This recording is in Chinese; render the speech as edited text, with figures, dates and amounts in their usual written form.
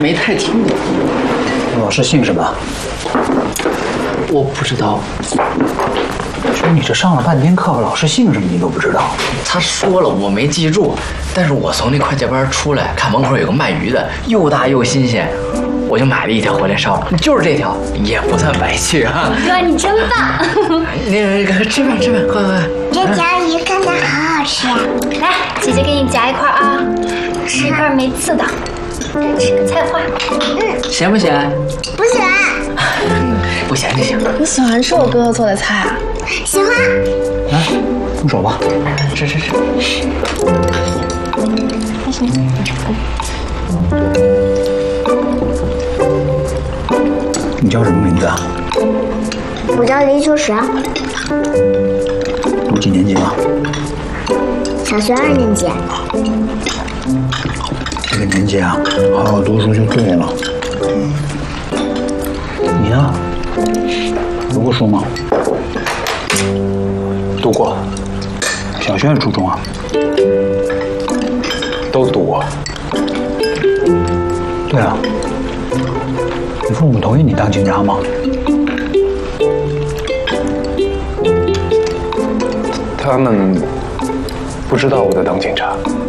没太听懂。 老师姓什么？ 我不知道。 说你这上了半天课，老师姓什么你都不知道？ 他说了，我没记住。但是我从那快捷班出来，看门口有个卖鱼的，又大又新鲜，我就买了一条回来烧了。就是这条，也不算白去啊。 哥，你真棒！ 那个吃饭，快快。 这条鱼看着好好吃啊！来，姐姐给你夹一块啊，吃一块没刺的。吃个菜花。 咸不咸？ 不喜欢。 不咸就行。 你喜欢吃我哥哥做的菜啊？ 喜欢。 来，动手吧。 吃。 你叫什么名字啊？ 我叫李秋实， 读几年级了？ 小学2年级。 这个年纪啊，好好读书就对了。你呢？读过书吗？ 读过。 小学还是初中啊？ 都读过。 对啊。你父母同意你当警察吗？ 他们不知道我在当警察。